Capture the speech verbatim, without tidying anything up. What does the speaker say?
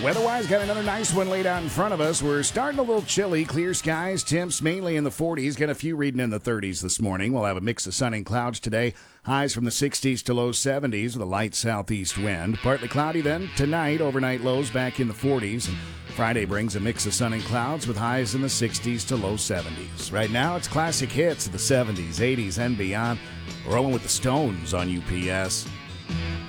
Weather-wise, got another nice one laid out in front of us. We're starting a little chilly. Clear skies, temps mainly in the forties. Got a few reading in the thirties this morning. We'll have a mix of sun and clouds today. Highs from the sixties to low seventies with a light southeast wind. Partly cloudy then tonight. Overnight lows back in the forties. And Friday brings a mix of sun and clouds with highs in the sixties to low seventies. Right now, it's classic hits of the seventies, eighties, and beyond. Rolling with the Stones on U P S.